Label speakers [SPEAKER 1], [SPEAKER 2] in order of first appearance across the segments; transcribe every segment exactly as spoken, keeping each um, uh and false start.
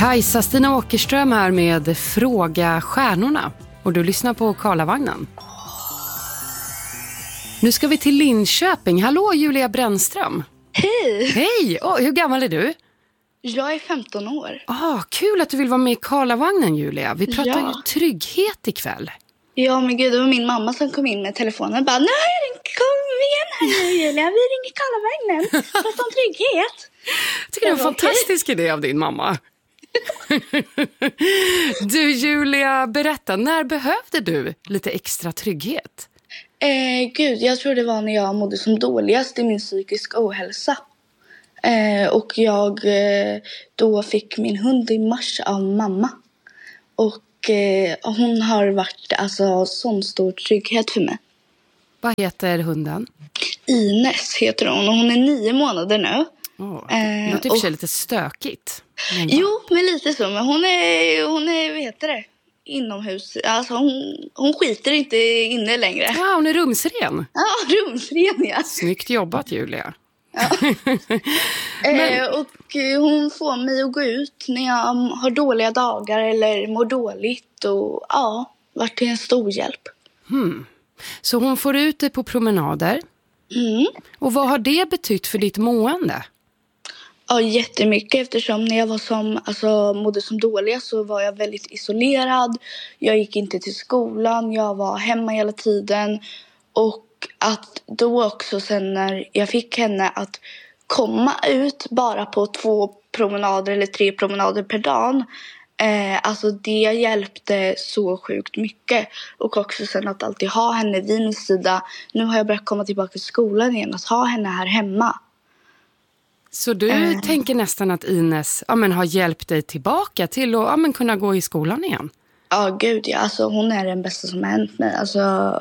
[SPEAKER 1] Kajsa Stina Åkerström här med Fråga stjärnorna. Och du lyssnar på Karlavagnen. Nu ska vi till Linköping. Hallå Julia Brännström.
[SPEAKER 2] Hej!
[SPEAKER 1] Hej! Oh, hur gammal är du?
[SPEAKER 2] Jag är femton år.
[SPEAKER 1] Ah, kul att du vill vara med i Karlavagnen, Julia. Vi pratar
[SPEAKER 2] Ja.
[SPEAKER 1] ju trygghet ikväll.
[SPEAKER 2] Ja, men gud, det var min mamma som kom in med telefonen och bara, nu har jag ringt, kom igen här nu Julia, vi ringer Karlavagnen. Prata om trygghet.
[SPEAKER 1] Jag tycker det är en
[SPEAKER 2] var
[SPEAKER 1] fantastisk idé av din mamma. Du Julia, berätta, när behövde du lite extra trygghet?
[SPEAKER 2] Eh, gud, jag tror det var när jag mådde som dåligast i min psykiska ohälsa. Eh, och jag eh, då fick min hund i mars av mamma. Och eh, hon har varit alltså sån stor trygghet för mig.
[SPEAKER 1] Vad heter hunden?
[SPEAKER 2] Ines heter hon och hon är nio månader nu.
[SPEAKER 1] Oh, det låter i och för sig lite stökigt. Men
[SPEAKER 2] jo, men lite så. Men hon är, hon är, vad heter det, inomhus. Alltså hon, hon skiter inte inne längre.
[SPEAKER 1] Ja, hon är rumsren.
[SPEAKER 2] Ja, rumsren, ja.
[SPEAKER 1] Snyggt jobbat, Julia.
[SPEAKER 2] Ja. men... eh, och hon får mig att gå ut när jag har dåliga dagar eller mår dåligt. Och ja, varit till en stor hjälp.
[SPEAKER 1] Hmm. Så hon får ut dig på promenader.
[SPEAKER 2] Mm.
[SPEAKER 1] Och vad har det betytt för ditt mående?
[SPEAKER 2] Ja, jättemycket, eftersom när jag var som, alltså, mådde som dålig så var jag väldigt isolerad. Jag gick inte till skolan, jag var hemma hela tiden. Och att då också sen när jag fick henne att komma ut bara på två promenader eller tre promenader per dag. Eh, alltså det hjälpte så sjukt mycket. Och också sen att alltid ha henne vid min sida. Nu har jag börjat komma tillbaka till skolan igen, att ha henne här hemma.
[SPEAKER 1] Så du mm. tänker nästan att Ines ja, men, har hjälpt dig tillbaka till att ja, men, kunna gå i skolan igen?
[SPEAKER 2] Ja, gud ja. Alltså, hon är den bästa som har hänt mig. Alltså,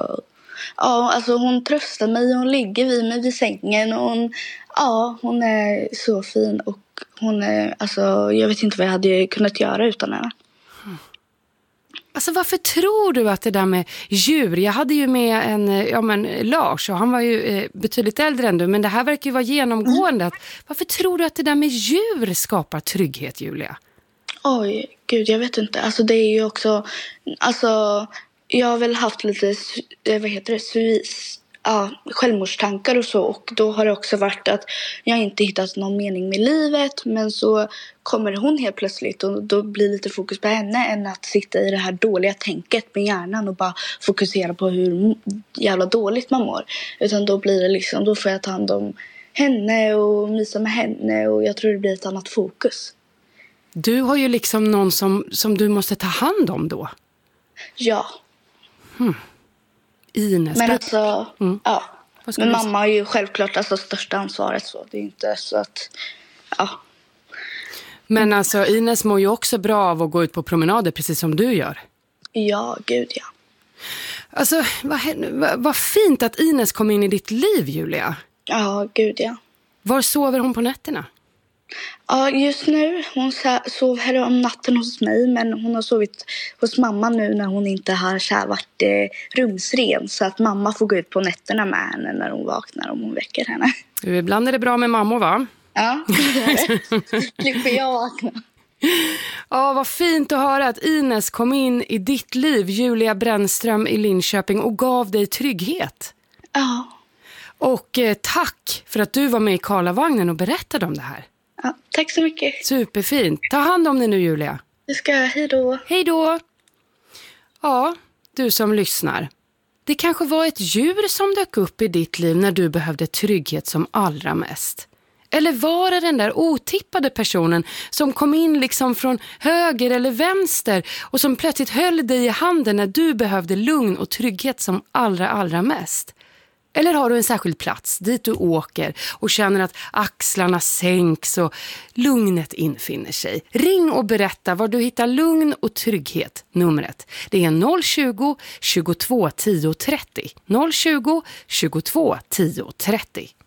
[SPEAKER 2] ja, alltså, hon tröstar mig, hon ligger vid mig vid sängen. Och hon, ja, hon är så fin och hon är, alltså, jag vet inte vad jag hade kunnat göra utan henne.
[SPEAKER 1] Mm. Alltså varför tror du att det där med djur, jag hade ju med en, ja men Lars och han var ju eh, betydligt äldre än du, men det här verkar ju vara genomgående. Mm. Varför tror du att det där med djur skapar trygghet, Julia?
[SPEAKER 2] Oj, gud jag vet inte. Alltså det är ju också, alltså jag har väl haft lite, vad heter det, suis. Ja, självmordstankar och så, och då har det också varit att jag inte hittat någon mening med livet, men så kommer hon helt plötsligt och då blir lite fokus på henne än att sitta i det här dåliga tänket med hjärnan och bara fokusera på hur jävla dåligt man mår, utan då blir det liksom, då får jag ta hand om henne och mysa med henne och jag tror det blir ett annat fokus.
[SPEAKER 1] Du har ju liksom någon som, som du måste ta hand om då.
[SPEAKER 2] Ja.
[SPEAKER 1] Hmm. Ines.
[SPEAKER 2] Men alltså, mm. ja. Men mamma har ju självklart alltså största ansvaret, så det är inte så att, ja.
[SPEAKER 1] Men alltså Ines mår ju också bra av att gå ut på promenader precis som du gör.
[SPEAKER 2] Ja, gud ja.
[SPEAKER 1] Alltså, vad, vad, vad fint att Ines kom in i ditt liv, Julia.
[SPEAKER 2] Ja, gud ja.
[SPEAKER 1] Var sover hon på nätterna?
[SPEAKER 2] Ja, just nu, hon sov här om natten hos mig, men hon har sovit hos mamma nu när hon inte har så här varit eh, rumsren. Så att mamma får gå ut på nätterna med henne när hon vaknar, om hon väcker henne.
[SPEAKER 1] Ibland är det bra med mammor, va?
[SPEAKER 2] Ja, det är det. Slipper jag vakna.
[SPEAKER 1] Ja, vad fint att höra att Ines kom in i ditt liv, Julia Brännström i Linköping, och gav dig trygghet.
[SPEAKER 2] Ja.
[SPEAKER 1] Och eh, tack för att du var med i Karlavagnen och berättade om det här.
[SPEAKER 2] Ja, tack så mycket.
[SPEAKER 1] Superfint. Ta hand om dig nu, Julia.
[SPEAKER 2] Det ska jag. Hej då.
[SPEAKER 1] Hej då. Ja, du som lyssnar. Det kanske var ett djur som dök upp i ditt liv när du behövde trygghet som allra mest. Eller var det den där otippade personen som kom in liksom från höger eller vänster och som plötsligt höll dig i handen när du behövde lugn och trygghet som allra, allra mest? Eller har du en särskild plats dit du åker och känner att axlarna sänks och lugnet infinner sig? Ring och berätta var du hittar lugn och trygghet. Numret, det är noll tjugo, tjugotvå, tio, trettio. noll tjugo, tjugotvå, tio, trettio.